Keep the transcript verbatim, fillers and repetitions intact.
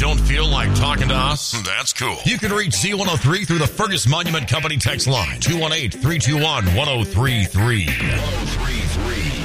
don't feel like talking to us? That's cool. You can reach Z one oh three through the Fergus Monument Company text line, two one eight, three two one, one oh three three. one oh three three.